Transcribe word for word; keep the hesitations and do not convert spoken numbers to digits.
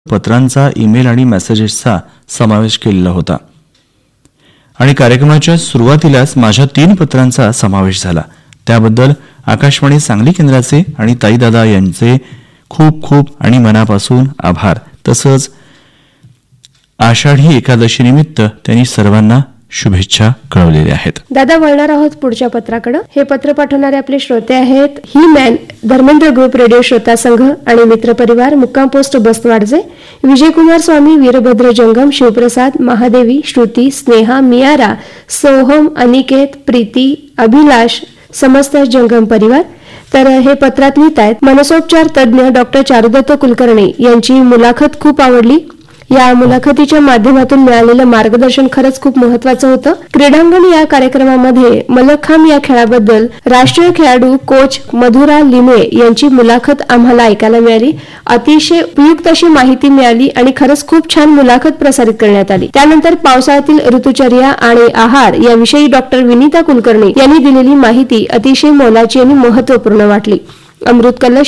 पत्रांचा, email आणि मेसेजेसचा समावेश केलेला होता. आणि कार्यक्रमाच्या सुरुवातीलाच माझ्या तीन पत्रांचा समावेश झाला. त्याबद्दल आकाशवाणी सांगली केंद्राचे आणि ताईदादा यांचे खूप खूप आणि मनापासून आभार. तसंच आषाढी एकादशी निमित्त त्यांनी सर्वांना शुभेच्छा कळवलेल्या आहेत. दादा, वळणार आहोत पुढच्या पत्राकडे. हे पत्र पाठवणारे आपले श्रोते आहेत he man, Dharmendra group, radio श्रोता संघ आणि मित्र परिवार, मुक्काम पोस्ट बस्तवाडचे. विजयकुमार स्वामी, वीरभद्र जंगम, शिवप्रसाद, महादेवी, श्रुती, स्नेहा, मियारा, सोहम, अनिकेत, प्रीती, अभिलाष, समस्त जंगम परिवार. तर हे पत्रात लिहित आहेत, मनसोपचार तज्ज्ञ डॉक्टर चारुदत्त कुलकर्णी यांची मुलाखत खूप आवडली. या मुलाखतीच्या माध्यमातून मिळालेलं मार्गदर्शन खरंच खूप महत्वाचं होतं. क्रीडांगण या कार्यक्रमामध्ये मल्लखांब या खेळाबद्दल राष्ट्रीय खेळाडू कोच मधुरा लिमये यांची मुलाखत आम्हाला ऐकायला मिळाली. अतिशय उपयुक्त अशी माहिती मिळाली आणि खरंच खूप छान मुलाखत प्रसारित करण्यात आली. त्यानंतर पावसाळ्यातील ऋतुचर्या आणि आहार याविषयी डॉक्टर विनीता कुलकर्णी यांनी दिलेली माहिती अतिशय मोलाची आणि महत्वपूर्ण वाटली. अमृत कलश